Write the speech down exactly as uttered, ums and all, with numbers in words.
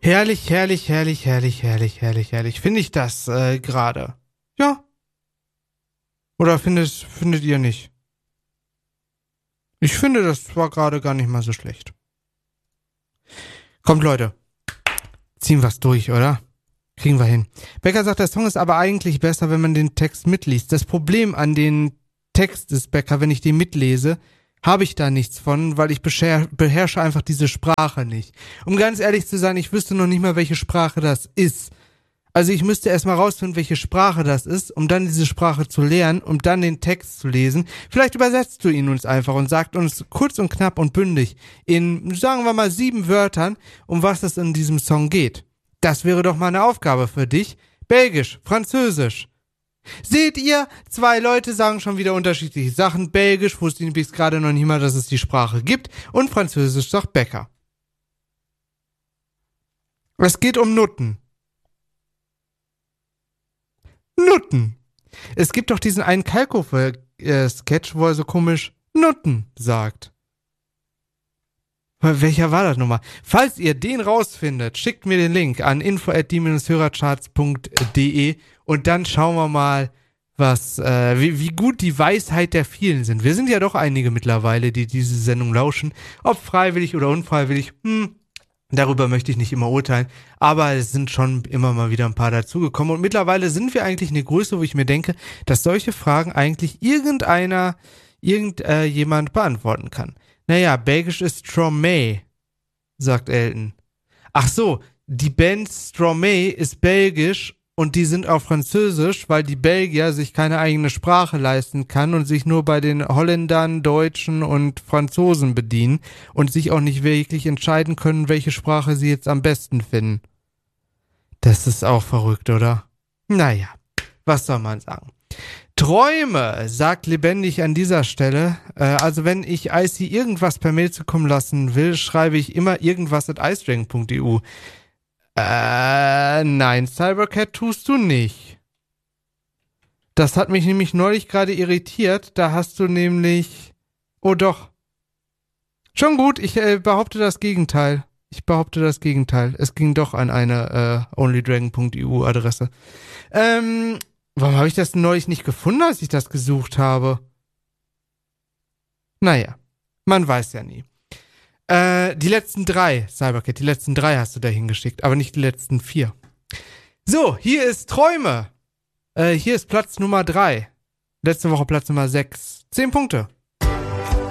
Herrlich, herrlich, herrlich, herrlich, herrlich, herrlich, herrlich. Finde ich das äh, gerade? Ja. Oder findet, findet ihr nicht? Ich finde, das war gerade gar nicht mal so schlecht. Kommt, Leute. Ziehen wir's durch, oder? Kriegen wir hin. Becker sagt, der Song ist aber eigentlich besser, wenn man den Text mitliest. Das Problem an den Text ist, Becker, wenn ich den mitlese, habe ich da nichts von, weil ich bescher- beherrsche einfach diese Sprache nicht. Um ganz ehrlich zu sein, ich wüsste noch nicht mal, welche Sprache das ist. Also ich müsste erstmal rausfinden, welche Sprache das ist, um dann diese Sprache zu lernen, um dann den Text zu lesen. Vielleicht übersetzt du ihn uns einfach und sagt uns kurz und knapp und bündig in, sagen wir mal, sieben Wörtern, um was es in diesem Song geht. Das wäre doch mal eine Aufgabe für dich. Belgisch, Französisch. Seht ihr, zwei Leute sagen schon wieder unterschiedliche Sachen. Belgisch wusste ich bis gerade noch nicht mal, dass es die Sprache gibt. Und Französisch sagt Becker. Es geht um Nutten. Nutten. Es gibt doch diesen einen Kalkofe-Sketch, wo er so komisch Nutten sagt. Welcher war das nochmal? Falls ihr den rausfindet, schickt mir den Link an info at die hörercharts punkt de und dann schauen wir mal, was, äh, wie, wie gut die Weisheit der vielen sind. Wir sind ja doch einige mittlerweile, die diese Sendung lauschen. Ob freiwillig oder unfreiwillig, hm, darüber möchte ich nicht immer urteilen, aber es sind schon immer mal wieder ein paar dazugekommen und mittlerweile sind wir eigentlich eine Größe, wo ich mir denke, dass solche Fragen eigentlich irgendeiner, irgendjemand äh, beantworten kann. Naja, Belgisch ist Stromae, sagt Elton. Ach so, die Band Stromae ist belgisch und die sind auf Französisch, weil die Belgier sich keine eigene Sprache leisten kann und sich nur bei den Holländern, Deutschen und Franzosen bedienen und sich auch nicht wirklich entscheiden können, welche Sprache sie jetzt am besten finden. Das ist auch verrückt, oder? Naja, was soll man sagen? Träume, sagt lebendig an dieser Stelle. Äh, also wenn ich Icy irgendwas per Mail zukommen lassen will, schreibe ich immer irgendwas at icedragon punkt e u. Äh, nein, Cybercat tust du nicht. Das hat mich nämlich neulich gerade irritiert. Da hast du nämlich... Oh doch. Schon gut, ich äh, behaupte das Gegenteil. Ich behaupte das Gegenteil. Es ging doch an eine äh, onlydragon punkt e u Adresse. Ähm... Warum habe ich das neulich nicht gefunden, als ich das gesucht habe? Naja, man weiß ja nie. Äh, die letzten drei, Cybercat, die letzten drei hast du da hingeschickt, aber nicht die letzten vier. So, hier ist Träume. Äh, hier ist Platz Nummer drei. Letzte Woche Platz Nummer sechs. Zehn Punkte.